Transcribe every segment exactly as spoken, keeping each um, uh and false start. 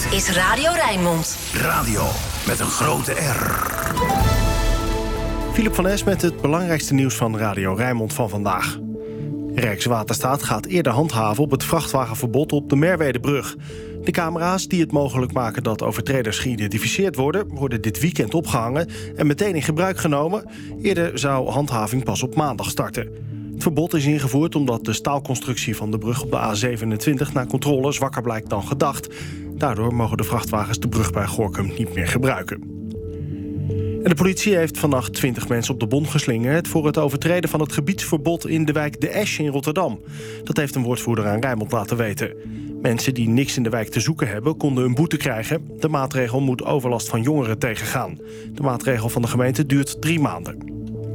is Radio Rijnmond. Radio met een grote R. Philip van Es met het belangrijkste nieuws van Radio Rijnmond van vandaag. Rijkswaterstaat gaat eerder handhaven op het vrachtwagenverbod op de Merwedebrug. De camera's die het mogelijk maken dat overtreders geïdentificeerd worden, worden dit weekend opgehangen en meteen in gebruik genomen. Eerder zou handhaving pas op maandag starten. Het verbod is ingevoerd omdat de staalconstructie van de brug op de A zevenentwintig na controle zwakker blijkt dan gedacht. Daardoor mogen de vrachtwagens de brug bij Gorinchem niet meer gebruiken. En de politie heeft vannacht twintig mensen op de bon geslingerd voor het overtreden van het gebiedsverbod in de wijk De Esch in Rotterdam. Dat heeft een woordvoerder aan Rijnmond laten weten. Mensen die niks in de wijk te zoeken hebben, konden een boete krijgen. De maatregel moet overlast van jongeren tegengaan. De maatregel van de gemeente duurt drie maanden.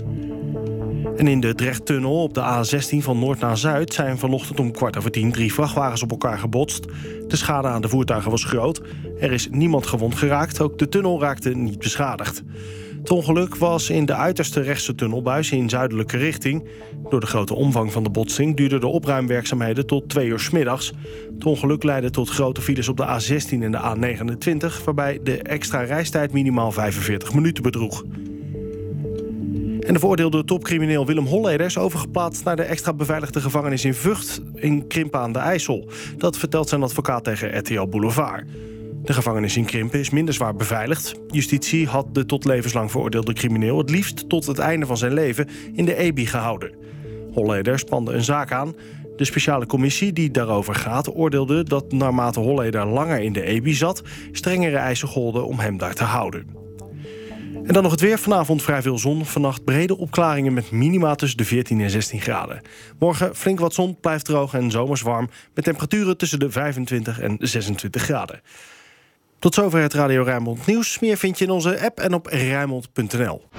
En in de Drechttunnel op de A zestien van noord naar zuid zijn vanochtend om kwart over tien drie vrachtwagens op elkaar gebotst. De schade aan de voertuigen was groot. Er is niemand gewond geraakt, ook de tunnel raakte niet beschadigd. Het ongeluk was in de uiterste rechtse tunnelbuis in zuidelijke richting. Door de grote omvang van de botsing duurden de opruimwerkzaamheden tot twee uur 's middags. Het ongeluk leidde tot grote files op de A zestien en de A negenentwintig... waarbij de extra reistijd minimaal vijfenveertig minuten bedroeg. En de veroordeelde topcrimineel Willem Holleder is overgeplaatst naar de extra beveiligde gevangenis in Vught in Krimpen aan de IJssel. Dat vertelt zijn advocaat tegen R T L Boulevard. De gevangenis in Krimpen is minder zwaar beveiligd. Justitie had de tot levenslang veroordeelde crimineel het liefst tot het einde van zijn leven in de E B I gehouden. Holleder spande een zaak aan. De speciale commissie die daarover gaat oordeelde dat naarmate Holleder langer in de E B I zat, strengere eisen golden om hem daar te houden. En dan nog het weer. Vanavond vrij veel zon. Vannacht brede opklaringen met minima tussen de veertien en zestien graden. Morgen flink wat zon, blijft droog en zomers warm, met temperaturen tussen de vijfentwintig en zesentwintig graden. Tot zover het Radio Rijnmond nieuws. Meer vind je in onze app en op Rijnmond punt n l.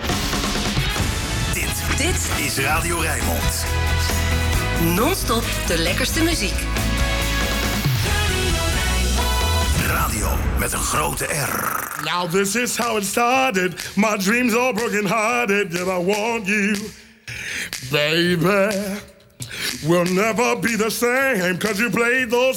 Dit, dit is Radio Rijnmond. Non-stop de lekkerste muziek. Radio met een grote R. Now this is how it started. My dreams are broken hearted. Yet I want you, baby. We'll never be the same, 'cause you played those